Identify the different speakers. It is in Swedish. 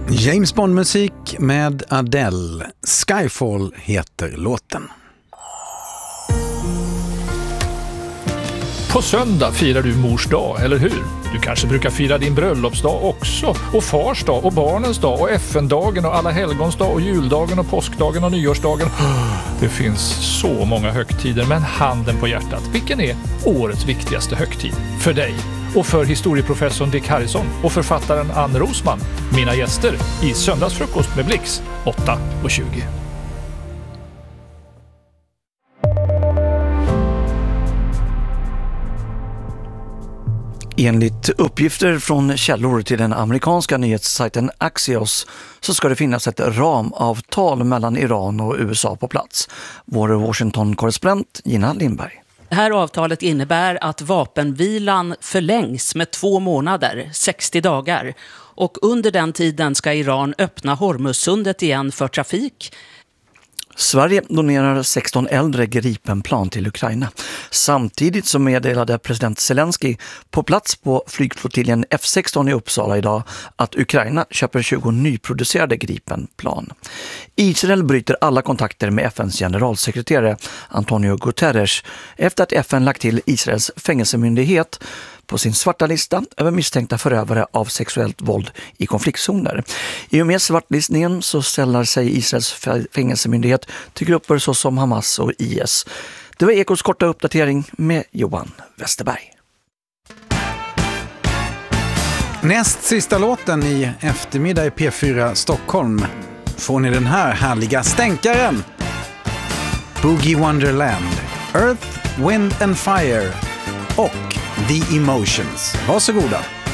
Speaker 1: James Bond-musik med Adele. Skyfall heter låten.
Speaker 2: På söndag firar du mors dag, eller hur? Du kanske brukar fira din bröllopsdag också, och fars dag, och barnens dag, och FN-dagen, och alla helgons dag, och juldagen, och påskdagen, och nyårsdagen. Det finns så många högtider, men handen på hjärtat, vilken är årets viktigaste högtid för dig? Och för historieprofessorn Dick Harrison och författaren Ann Rosman, mina gäster i Söndagsfrukost med Blix 8:20.
Speaker 3: Enligt uppgifter från källor till den amerikanska nyhetssajten Axios så ska det finnas ett ramavtal mellan Iran och USA på plats. Vår Washington-korrespondent Gina Lindberg.
Speaker 4: Det här avtalet innebär att vapenvilan förlängs med 2 månader, 60 dagar. Och under den tiden ska Iran öppna Hormuzsundet igen för trafik.
Speaker 3: Sverige donerar 16 äldre Gripenplan till Ukraina. Samtidigt så meddelade president Zelensky på plats på flygflottiljen F16 i Uppsala idag att Ukraina köper 20 nyproducerade Gripenplan. Israel bryter alla kontakter med FNs generalsekreterare Antonio Guterres efter att FN lagt till Israels fängelsemyndighet på sin svarta lista över misstänkta förövare av sexuellt våld i konfliktzoner. I och med svartlistningen så ställer sig Israels fängelsemyndighet till grupper såsom Hamas och IS. Det var Ekos korta uppdatering med Johan Westerberg.
Speaker 1: Näst sista låten i eftermiddag i P4 Stockholm får ni den här härliga stänkaren. Boogie Wonderland, Earth, Wind and Fire och The Emotions. Varsågoda.